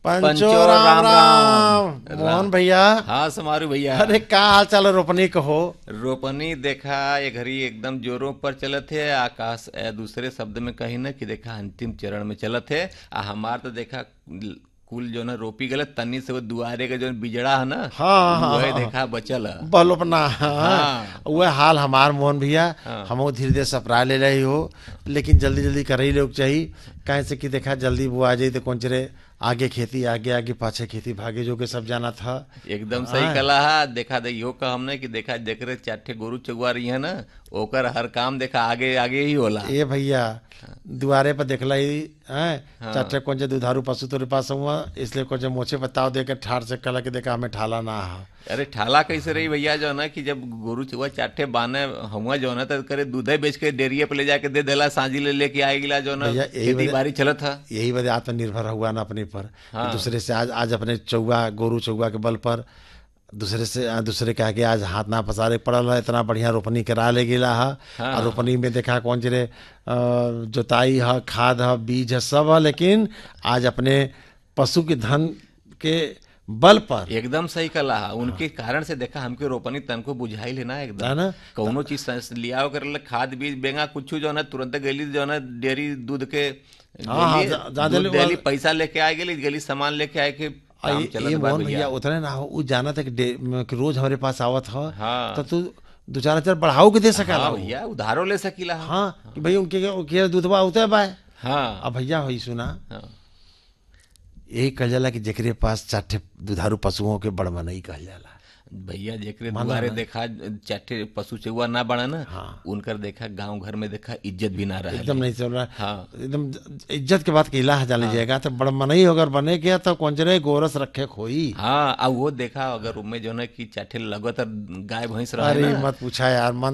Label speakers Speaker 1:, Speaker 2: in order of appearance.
Speaker 1: पंचो राम राम। मोहन भैया।
Speaker 2: हाँ समारू भैया।
Speaker 1: अरे का हाल चाल है रोपनी कहो।
Speaker 2: रोपनी देखा ये घड़ी एकदम जोरों पर चलत है। आकाश दूसरे शब्द में कही ना कि देखा अंतिम चरण में चलत है। हमार तो देखा कुल जो ना रोपी गलत तन्नी से वो दुआरे का जो बिजड़ा है ना।
Speaker 1: हाँ हाँ
Speaker 2: वह
Speaker 1: हाँ,
Speaker 2: देखा बचल है।
Speaker 1: बलोपना।
Speaker 2: हाँ
Speaker 1: वह हाल हमार मोहन भैया।
Speaker 2: हाँ।
Speaker 1: हम धीरे धीरे सपरा ले रही हो, लेकिन जल्दी जल्दी कर ही लोग चाहिए। कहे से कि देखा जल्दी वो आ जाए तो कौन चरे आगे खेती आगे आगे पाछे खेती भागे जो के सब जाना था।
Speaker 2: एकदम सही कला है। देखा दे यो का हमने कि देखा देख रहे चार गोरु चगुआ रही है ना, ओकर हर काम देखा आगे आगे ही होला।
Speaker 1: ए भैया दुआरे पर देखला ही है।
Speaker 2: हाँ।
Speaker 1: चाटे कौन से दुधारू पशु तोरे पास हुआ, इसलिए कौन से मोछे बताओ दे के ठाड़ से कला के देखा हमें ठाला ना है।
Speaker 2: अरे ठाला कैसे रही भैया जो ना कि जब गोरु चुआ चाटे बाने हुआ जो ना तो करे दूधे बेच के डेरिया पे ले जाके दे देला, सांझी ले लेके आए गिला जो ना
Speaker 1: भैया यही
Speaker 2: खेती
Speaker 1: वजह-
Speaker 2: बाड़ी चलत था।
Speaker 1: यही वजह आत्मनिर्भर हुआ ना अपने पर।
Speaker 2: हाँ।
Speaker 1: दूसरे से आज आज अपने चौवा गोरु चौवा के बल पर दूसरे के आगे आज हाथ ना पसारे पड़ल है। इतना बढ़िया रोपनी करा ले गिला है।
Speaker 2: हाँ।
Speaker 1: और रोपनी में देखा कौन चरे जोताई है, खाद है, बीज है, सब है, लेकिन आज अपने पशु के धन के बल पर
Speaker 2: एकदम सही कला है। उनके कारण से देखा हमके रोपनी तन को बुझाई लेना
Speaker 1: है
Speaker 2: एकदम
Speaker 1: ना।
Speaker 2: कौनो चीज लिया कर खाद बीज बेंगा कुछ जो ना तुरंत गली जो ना डेयरी दूध के
Speaker 1: हाँ,
Speaker 2: दूध डेली पैसा लेके आए गली सामान लेके आए के काम
Speaker 1: ये
Speaker 2: चलत बा
Speaker 1: मोहन भैया
Speaker 2: भैया।
Speaker 1: उतने ना हो, वो जाना था कि रोज हमारे पास आवत हो।
Speaker 2: हाँ।
Speaker 1: तो तू दो चार हजार बढ़ाओ के दे सका।
Speaker 2: हाँ भैया उधारो ले सकीला।
Speaker 1: हाँ कि भैया उनके दूधवा होता है बाय।
Speaker 2: हाँ
Speaker 1: अब भैया हो सुना,
Speaker 2: हाँ
Speaker 1: यही कहल जाला कि जेकरे पास चाटे दुधारू पशुओं के बड़मनई कहल जाला।
Speaker 2: भैया जेकरे
Speaker 1: माना
Speaker 2: दुआरे
Speaker 1: ना।
Speaker 2: देखा चाटे पशु चौवा ना बड़ा ना।
Speaker 1: हाँ।
Speaker 2: उनकर देखा गांव घर में देखा इज्जत भी ना रहे।
Speaker 1: एकदम नहीं चल रहा।
Speaker 2: हाँ।
Speaker 1: एकदम इज्जत के बात कहला है जान लीजिएगा। तो बड़मनई अगर बने गया तो कौन चरे गोरस रखे खोई।
Speaker 2: हाँ अब वो देखा अगर उनमें जो ना कि चाटे लगत गाय भैंस रहे
Speaker 1: अरे
Speaker 2: ना।
Speaker 1: मत पूछा यार, मन